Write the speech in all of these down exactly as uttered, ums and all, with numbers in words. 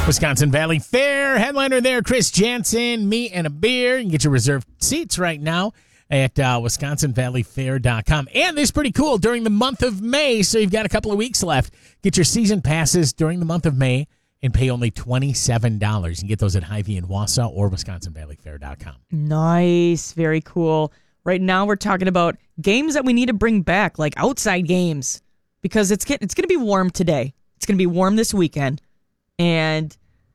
Wisconsin Valley Fair. Headliner there, Chris Jansen, meat and a beer. You can get your reserved seats right now at uh, wisconsin valley fair dot com. And this is pretty cool during the month of May, so you've got a couple of weeks left. Get your season passes during the month of May and pay only twenty-seven dollars. You can get those at Hy-Vee in Wausau or wisconsin valley fair dot com. Nice. Very cool. Right now we're talking about games that we need to bring back, like outside games, because it's get, it's going to be warm today. It's going to be warm this weekend. And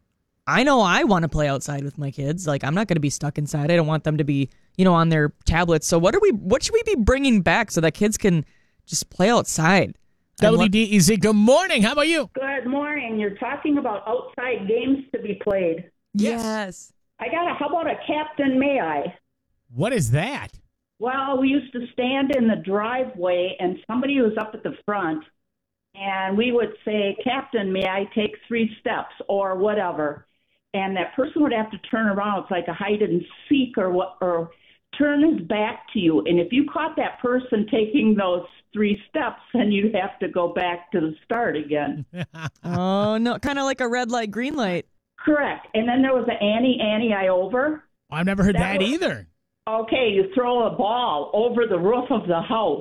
I know I want to play outside with my kids. Like, I'm not going to be stuck inside. I don't want them to be, you know, on their tablets. So what are we? What should we be bringing back so that kids can just play outside? W D E Z, good morning. How about you? Good morning. You're talking about outside games to be played. Yes. I got a, how about a Captain May I? What is that? Well, we used to stand in the driveway and somebody was up at the front and we would say, Captain, may I take three steps or whatever. And that person would have to turn around. It's like a hide and seek or what, or turn his back to you. And if you caught that person taking those three steps, then you'd have to go back to the start again. Oh, no. Kind of like a red light, green light. Correct. And then there was an Annie, Annie, I over. I've never heard that, that was, either. Okay, you throw a ball over the roof of the house.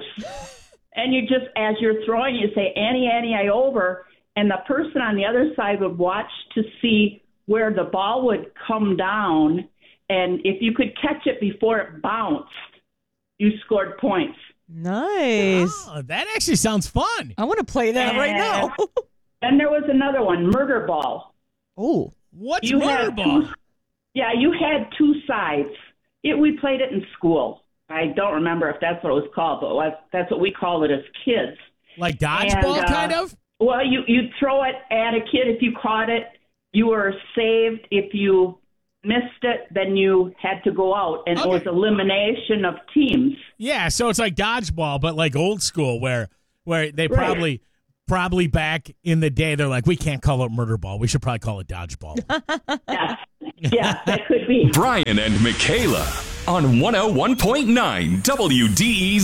And you just, as you're throwing, you say, Annie, Annie, I over. And the person on the other side would watch to see where the ball would come down. And if you could catch it before it bounced, you scored points. Nice. Oh, that actually sounds fun. I want to play that and right now. Then there was another one, murder ball. Oh. What's you murder ball? Two, yeah, you had two sides. It, we played it in school. I don't remember if that's what it was called, but was, that's what we called it as kids. Like dodgeball, uh, kind of? Well, you, you'd throw it at a kid. If you caught it, you were saved. If you missed it, then you had to go out, and okay. It was elimination of teams. Yeah, so it's like dodgeball, but like old school, where where they right. probably probably back in the day, they're like, we can't call it murder ball. We should probably call it dodgeball. yeah. yeah, that could be. Brian and Michaela on one oh one point nine W D E Z.